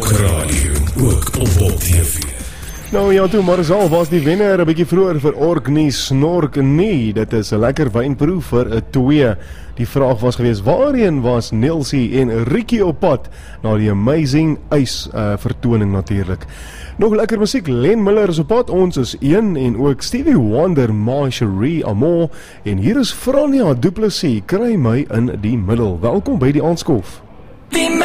Blok Radio, ook op Blok TV. Nou ja, toe Marzal was die wenner 'n bietjie vroeër vir Ork nie, Snork nie. Dit is 'n lekker wynproef vir 'n 2. Die vraag was geweest, waarheen was Nelsie en Rikkie op pad? Na die Amazing Ice vertoning natuurlik. Nog lekker musiek, Len Miller is op pad, ons is 1 en ook Stevie Wonder, Ma Cherie Amour en hier is Franja Du Plessis, kry my in die middel. Welkom by die aanskof.